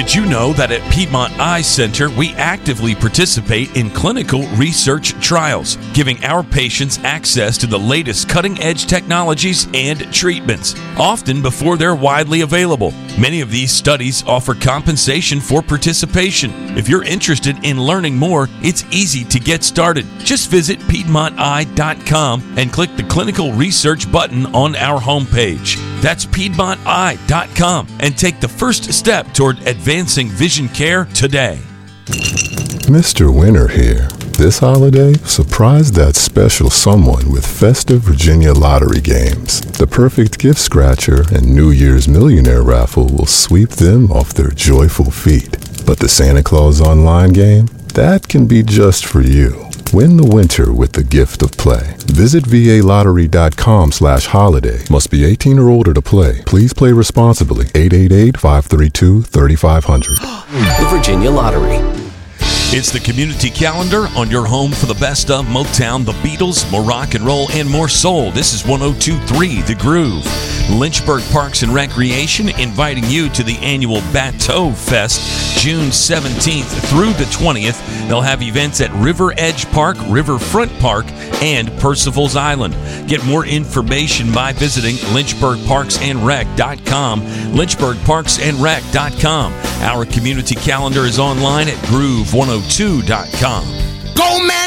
Did you know that at Piedmont Eye Center, we actively participate in clinical research trials, giving our patients access to the latest cutting-edge technologies and treatments, often before they're widely available. Many of these studies offer compensation for participation. If you're interested in learning more, it's easy to get started. Just visit PiedmontEye.com and click the clinical research button on our homepage. That's PiedmontEye.com and take the first step toward advancing vision care today. Mr. Winter here. This holiday, surprise that special someone with festive Virginia lottery games. The perfect gift scratcher and New Year's Millionaire raffle will sweep them off their joyful feet. But the Santa Claus online game? That can be just for you. Win the winter with the gift of play. Visit VALottery.com/holiday. Must be 18 or older to play. Please play responsibly. 888-532-3500. The Virginia Lottery. It's the community calendar on your home for the best of Motown, the Beatles, more rock and roll, and more soul. This is 102.3 The Groove. Lynchburg Parks and Recreation inviting you to the annual Bateau Fest, June 17th through the 20th. They'll have events at River Edge Park, Riverfront Park, and Percival's Island. Get more information by visiting lynchburgparksandrec.com, lynchburgparksandrec.com. Our community calendar is online at groove102.com. Go, man,